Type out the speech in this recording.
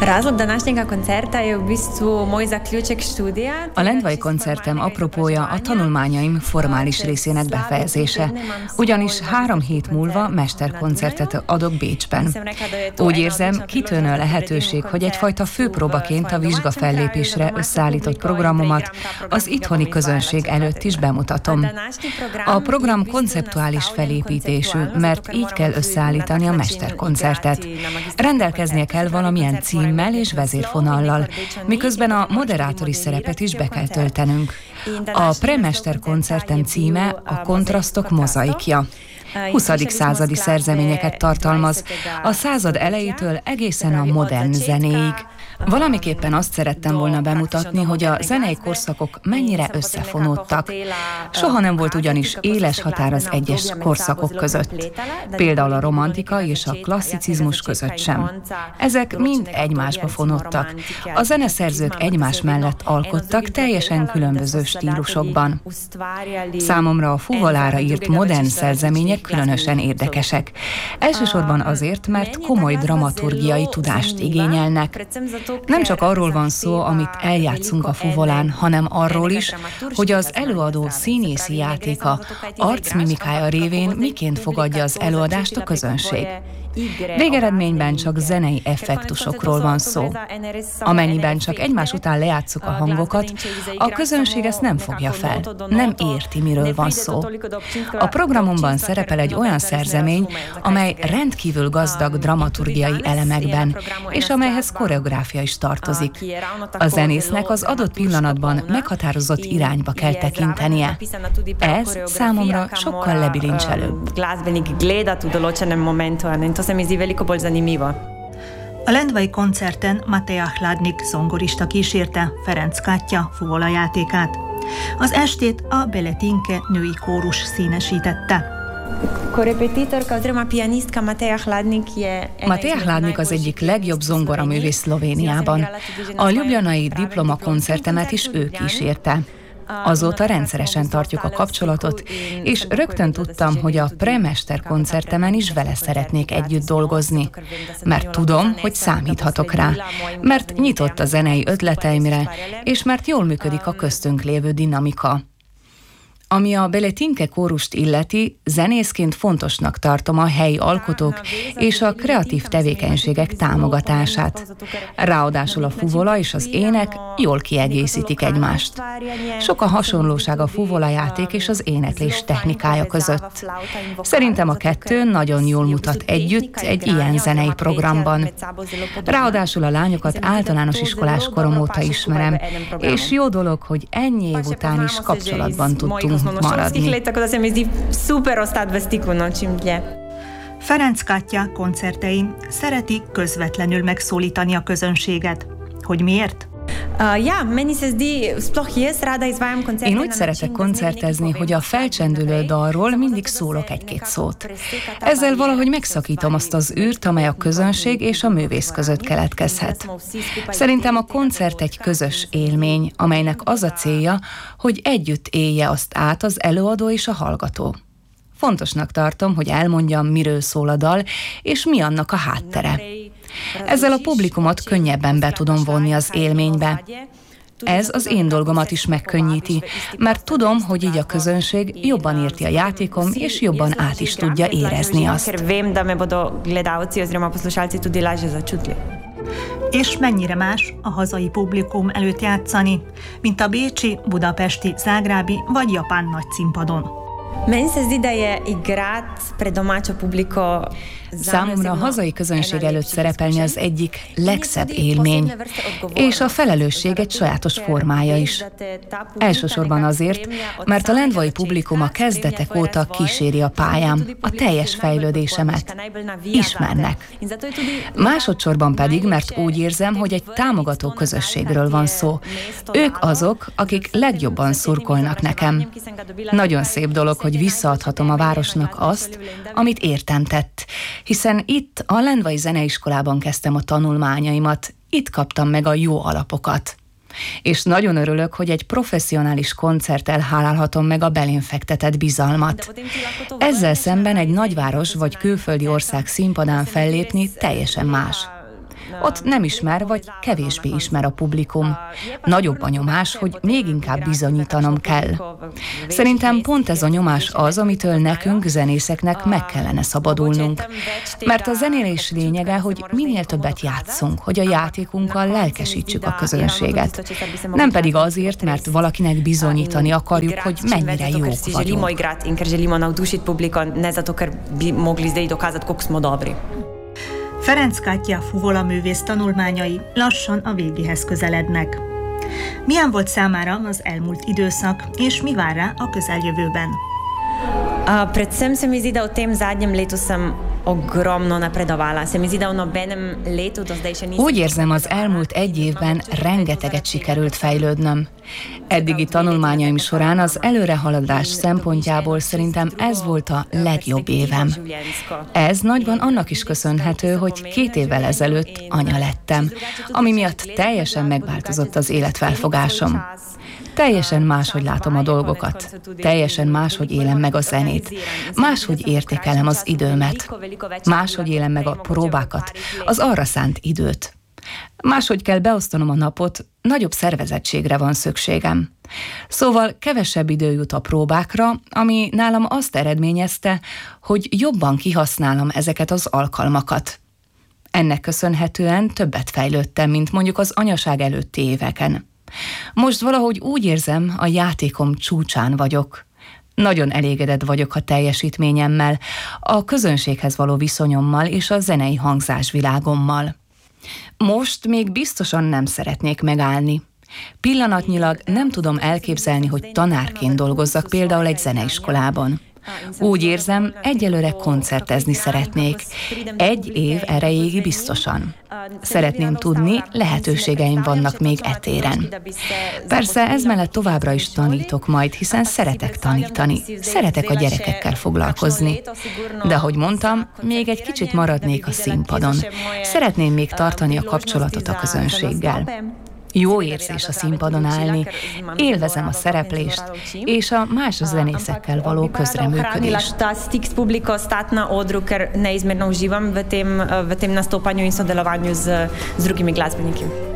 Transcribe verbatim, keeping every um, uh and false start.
Razlog današnjega koncerta je v bistvu moj zaključek študija. A Lendvai koncertem apropója a tanulmányaim formális részének befejezése, ugyanis három hét múlva mesterkoncertet adok Bécsben. Úgy érzem, kitűnő lehetőség, hogy egyfajta főpróbaként a vizsgafellépésre összeállított programomat az itthoni közönség előtt is bemutatom. A program konceptuális felépítésű, mert így kell összeállítani a mesterkoncertet. Rendelkeznie kell valamilyen cím és vezérfonallal, miközben a moderátori szerepet is be kell töltenünk. A Premester koncertem címe a Kontrasztok mozaikja. huszadik századi szerzeményeket tartalmaz, a század elejétől egészen a modern zenéig. Valamiképpen azt szerettem volna bemutatni, hogy a zenei korszakok mennyire összefonódtak. Soha nem volt ugyanis éles határ az egyes korszakok között. Például a romantika és a klasszicizmus között sem. Ezek mind egymásba fonódtak. A zeneszerzők egymás mellett alkottak teljesen különböző stílusokban. Számomra a fuvolára írt modern szerzemények különösen érdekesek. Elsősorban azért, mert komoly dramaturgiai tudást igényelnek. Nem csak arról van szó, amit eljátszunk a fuvolán, hanem arról is, hogy az előadó színészi játéka, arcmimikája révén miként fogadja az előadást a közönség. Végeredményben csak zenei effektusokról van szó. Amennyiben csak egymás után lejátsszuk a hangokat, a közönség ezt nem fogja fel, nem érti, miről van szó. A programomban szerepel egy olyan szerzemény, amely rendkívül gazdag dramaturgiai elemekben, és amelyhez koreográfia is tartozik. A zenésznek az adott pillanatban meghatározott irányba kell tekintenie. Ez számomra sokkal lebilincselőbb. To se mi zdi veliko bolj zanimivo. A Lendvai koncerten Mateja Hladnik zongorista kísérte Ferenc Katja fuvolajátékát. Az estét a Beletinke női kórus színesítette. Mateja Hladnik az egyik legjobb zongoraművész Szlovéniában. A ljubljanai diplomakoncertemet is ő kísérte. Azóta rendszeresen tartjuk a kapcsolatot, és rögtön tudtam, hogy a Premester koncertemen is vele szeretnék együtt dolgozni, mert tudom, hogy számíthatok rá, mert nyitott a zenei ötleteimre, és mert jól működik a köztünk lévő dinamika. Ami a Beletinke kórust illeti, zenészként fontosnak tartom a helyi alkotók és a kreatív tevékenységek támogatását. Ráadásul a fuvola és az ének jól kiegészítik egymást. Sok a hasonlóság a fuvolajáték és az éneklés technikája között. Szerintem a kettő nagyon jól mutat együtt egy ilyen zenei programban. Ráadásul a lányokat általános iskolás korom óta ismerem, és jó dolog, hogy ennyi év után is kapcsolatban tudtunk maradni. Ferenc Katja koncertein szereti közvetlenül megszólítani a közönséget. Hogy miért? Én úgy szeretek koncertezni, hogy a felcsendülő dalról mindig szólok egy-két szót. Ezzel valahogy megszakítom azt az űrt, amely a közönség és a művész között keletkezhet. Szerintem a koncert egy közös élmény, amelynek az a célja, hogy együtt élje azt át az előadó és a hallgató. Fontosnak tartom, hogy elmondjam, miről szól a dal, és mi annak a háttere. Ezzel a publikumot könnyebben be tudom vonni az élménybe. Ez az én dolgomat is megkönnyíti, mert tudom, hogy így a közönség jobban érti a játékom, és jobban át is tudja érezni azt. És mennyire más a hazai publikum előtt játszani, mint a bécsi, budapesti, zágrábi vagy japán nagy színpadon. Számomra a hazai közönség előtt szerepelni az egyik legszebb élmény, és a felelősség egy sajátos formája is. Elsősorban azért, mert a lendvai publikum a kezdetek óta kíséri a pályám, a teljes fejlődésemet. Ismernek. Másodszorban pedig, mert úgy érzem, hogy egy támogató közösségről van szó. Ők azok, akik legjobban szurkolnak nekem. Nagyon szép dolog, hogy visszaadhatom a városnak azt, amit értem tett, hiszen itt a Lendvai Zeneiskolában kezdtem a tanulmányaimat, itt kaptam meg a jó alapokat. És nagyon örülök, hogy egy professzionális koncerttel hálálhatom meg a belém fektetett bizalmat. Ezzel szemben egy nagyváros vagy külföldi ország színpadán fellépni teljesen más. Ott nem ismer, vagy kevésbé ismer a publikum. Nagyobb a nyomás, hogy még inkább bizonyítanom kell. Szerintem pont ez a nyomás az, amitől nekünk, zenészeknek meg kellene szabadulnunk. Mert a zenélés lényege, hogy minél többet játszunk, hogy a játékunkkal lelkesítsük a közönséget. Nem pedig azért, mert valakinek bizonyítani akarjuk, hogy mennyire jók vagyunk. Ferenc Katja fuvola művész tanulmányai lassan a végéhez közelednek. Milyen volt számára az elmúlt időszak, és mi vár rá a közeljövőben? Uh, predvsem se mi zdi, da v tem zadnjem letu sem ogromno napredovala. Se mi zdi, da v nobenem letu do zdaj še nisem... Úgy érzem, az elmúlt egy évben rengeteget sikerült fejlődnöm. Eddigi tanulmányaim során az előrehaladás szempontjából szerintem ez volt a legjobb évem. Ez nagyban annak is köszönhető, hogy két évvel ezelőtt anya lettem, ami miatt teljesen megváltozott az életfelfogásom. Teljesen máshogy látom a dolgokat, teljesen máshogy élem meg a zenét, máshogy értékelem az időmet, máshogy élem meg a próbákat, az arra szánt időt. Máshogy kell beosztanom a napot, nagyobb szervezettségre van szükségem. Szóval kevesebb idő jut a próbákra, ami nálam azt eredményezte, hogy jobban kihasználom ezeket az alkalmakat. Ennek köszönhetően többet fejlődtem, mint mondjuk az anyaság előtti éveken. Most valahogy úgy érzem, a játékom csúcsán vagyok. Nagyon elégedett vagyok a teljesítményemmel, a közönséghez való viszonyommal és a zenei hangzásvilágommal. Most még biztosan nem szeretnék megállni. Pillanatnyilag nem tudom elképzelni, hogy tanárként dolgozzak például egy zeneiskolában. Úgy érzem, egyelőre koncertezni szeretnék. Egy év erejéig biztosan. Szeretném tudni, lehetőségeim vannak még e téren. Persze ez mellett továbbra is tanítok majd, hiszen szeretek tanítani. Szeretek a gyerekekkel foglalkozni. De ahogy mondtam, még egy kicsit maradnék a színpadon. Szeretném még tartani a kapcsolatot a közönséggel. Jó érzés a színpadon állni, élvezem a szereplést és a más zenészekkel való közreműködést. Stik s publiko, stati na odru, ker neizmerno uživam v tem, v tem nastopanju in sodelovanju z, z drugimi glasbeniki.